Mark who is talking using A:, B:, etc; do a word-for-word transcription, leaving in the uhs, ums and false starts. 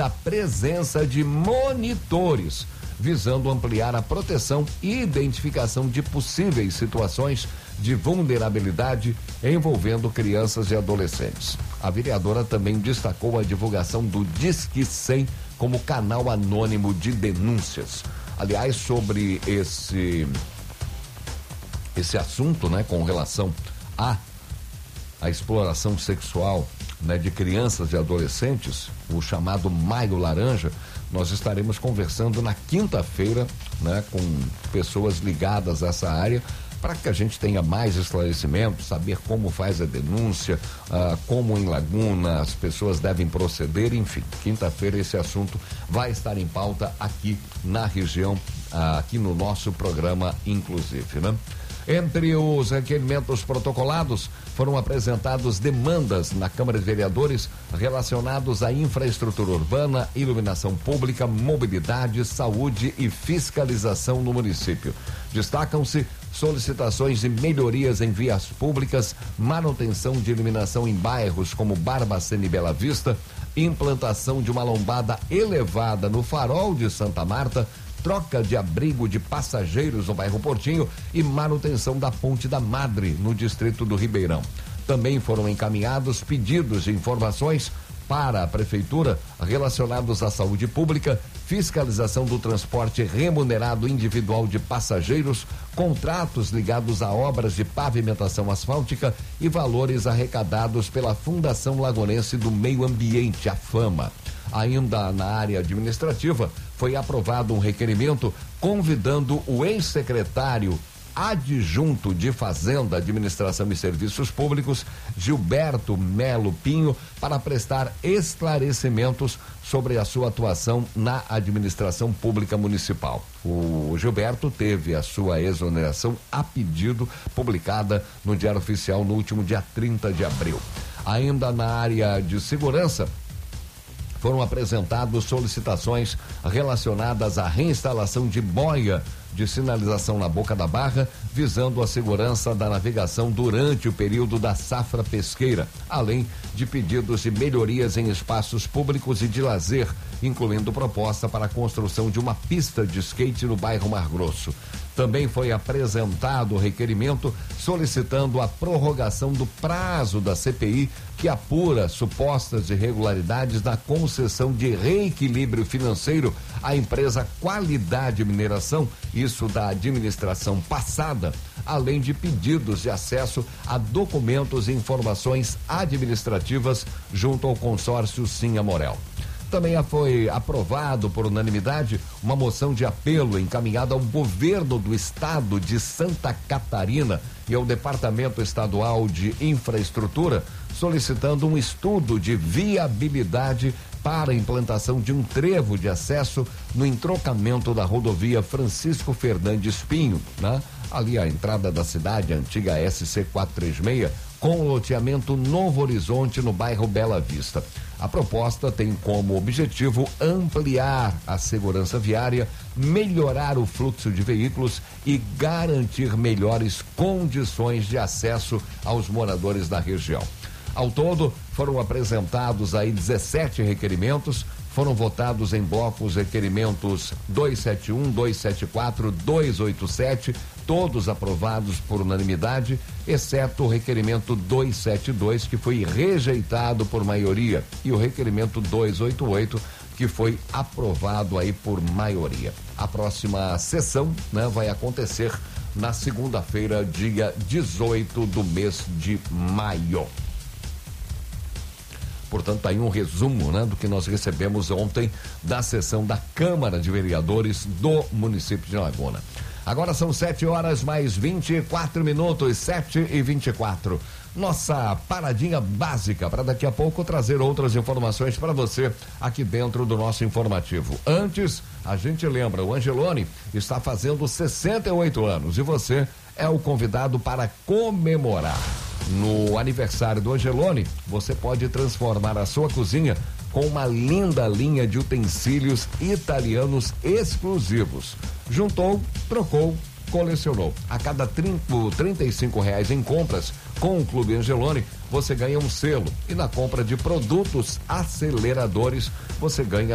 A: da presença de monitores, visando ampliar a proteção e identificação de possíveis situações de vulnerabilidade envolvendo crianças e adolescentes. A vereadora também destacou a divulgação do Disque cem como canal anônimo de denúncias. Aliás, sobre esse esse assunto, né, com relação a a exploração sexual, né, de crianças e adolescentes, o chamado Maio Laranja, nós estaremos conversando na quinta-feira, né, com pessoas ligadas a essa área, para que a gente tenha mais esclarecimento, saber como faz a denúncia, ah, como em Laguna as pessoas devem proceder, enfim. Quinta-feira esse assunto vai estar em pauta aqui na região, ah, aqui no nosso programa, inclusive, né? Entre os requerimentos protocolados, foram apresentados demandas na Câmara de Vereadores relacionados à infraestrutura urbana, iluminação pública, mobilidade, saúde e fiscalização no município. Destacam-se solicitações de melhorias em vias públicas, manutenção de iluminação em bairros como Barbacena e Bela Vista, implantação de uma lombada elevada no Farol de Santa Marta, troca de abrigo de passageiros no bairro Portinho e manutenção da Ponte da Madre, no distrito do Ribeirão. Também foram encaminhados pedidos de informações para a Prefeitura relacionados à saúde pública, fiscalização do transporte remunerado individual de passageiros, contratos ligados a obras de pavimentação asfáltica e valores arrecadados pela Fundação Lagonense do Meio Ambiente, a FAMA. Ainda na área administrativa, foi aprovado um requerimento convidando o ex-secretário adjunto de Fazenda, Administração e Serviços Públicos, Gilberto Melo Pinho, para prestar esclarecimentos sobre a sua atuação na administração pública municipal. O Gilberto teve a sua exoneração a pedido publicada no Diário Oficial no último dia trinta de abril. Ainda na área de segurança, foram apresentadas solicitações relacionadas à reinstalação de boia de sinalização na Boca da Barra, visando a segurança da navegação durante o período da safra pesqueira, além de pedidos de melhorias em espaços públicos e de lazer, incluindo proposta para a construção de uma pista de skate no bairro Mar Grosso. Também foi apresentado o requerimento solicitando a prorrogação do prazo da C P I que apura supostas irregularidades na concessão de reequilíbrio financeiro à empresa Qualidade Mineração, isso da administração passada, além de pedidos de acesso a documentos e informações administrativas junto ao consórcio Sim Amorel. Também foi aprovado por unanimidade uma moção de apelo encaminhada ao governo do estado de Santa Catarina e ao Departamento Estadual de Infraestrutura, solicitando um estudo de viabilidade para a implantação de um trevo de acesso no entrocamento da rodovia Francisco Fernandes Pinho, né? Ali a entrada da cidade, a antiga S C quatrocentos e trinta e seis, com o loteamento Novo Horizonte no bairro Bela Vista. A proposta tem como objetivo ampliar a segurança viária, melhorar o fluxo de veículos e garantir melhores condições de acesso aos moradores da região. Ao todo, foram apresentados aí dezessete requerimentos, foram votados em bloco os requerimentos duzentos e setenta e um, duzentos e setenta e quatro, duzentos e oitenta e sete, todos aprovados por unanimidade, exceto o requerimento duzentos e setenta e dois, que foi rejeitado por maioria, e o requerimento duzentos e oitenta e oito, que foi aprovado aí por maioria. A próxima sessão, né, vai acontecer na segunda-feira, dia dezoito do mês de maio. Portanto, tá aí um resumo, né, do que nós recebemos ontem da sessão da Câmara de Vereadores do município de Laguna. Agora são sete horas mais vinte e quatro minutos, sete e vinte e quatro. Nossa paradinha básica para daqui a pouco trazer outras informações para você aqui dentro do nosso informativo. Antes, a gente lembra, o Angeloni está fazendo sessenta e oito anos e você é o convidado para comemorar. No aniversário do Angeloni, você pode transformar a sua cozinha com uma linda linha de utensílios italianos exclusivos. Juntou, trocou, colecionou. A cada trinta e cinco reais em compras com o Clube Angeloni, você ganha um selo. E na compra de produtos aceleradores, você ganha